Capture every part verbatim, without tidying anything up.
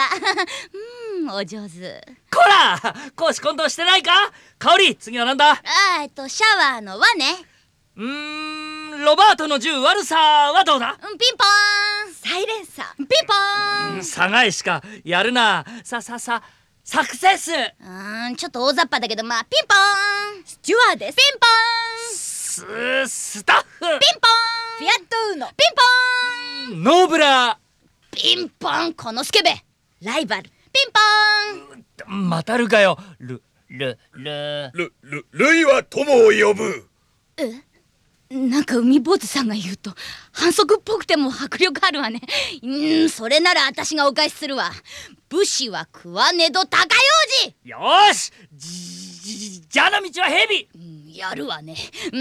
だ。うん、お上手。 こら、公私混同してないか。香り、次はなんだ。 あー、えっとシャワーの輪ね。 うーん、ロバートの銃悪さはどうだ。 うん、ピンポーン。 サイレンサー。 ピンポーン。 サガイしかやるな。さささサクセス。 うーん、ちょっと大雑把だけど、まあピンポーン。 スチュワーです。 ピンポーン。 ススタッフ。 ピンポーン。 フィアットウーノ。 ピンポーン。 ノーブラピンポン、このスケベ。 ライバル。 ピンポーン。 ー。またるかよ。ルルルルルルイは友を呼ぶ。 なんか海坊主さんが言うと反則っぽくても迫力あるわね。うーん、それなら私がお返しするわ。武士は食わねど高用事。 よーし。じじじゃあの道は蛇。 うん、やるわね。うん、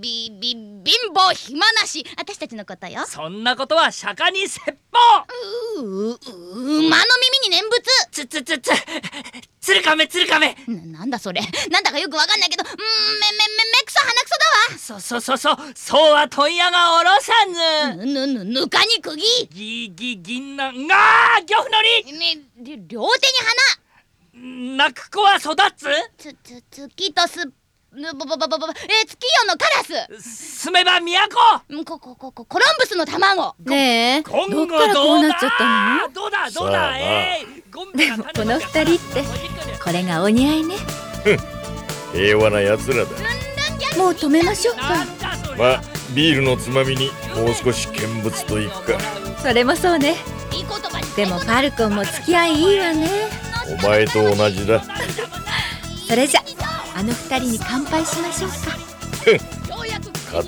びび貧乏暇なし、私たちのことよ。 そんなことは釈迦に説法。 ううう馬の耳に念仏。 つつつつつるかめつるかめ。 な、なんだそれ。なんだかよくわかんないけど、うーん、めめめめくそ鼻くそだわ。 そそそそそうは問屋がおろさず。 ぬぬぬぬかに釘。 ぎぎ銀杏がー漁夫のね、り両手にり。泣く子は育つ。 花。つつ月とすぬぼぼぼぼぼえ月夜のカラス。 住めば都。 うんここここコロンブスの卵。 ねえ、 今後どっからこうなっちゃったの？ どうだどうさあだ。えいゴンベがでもこの二人ってこれがお似合いね。 平和な奴らだ。 もう止めましょうか。 なんだそれ。 まあビールのつまみにもう少し見物といくか。 それもそうね。 いい言葉に。 でもファルコンも付き合いいいわね。 お前と同じだ。 それじゃあの二人に乾杯しましょうか。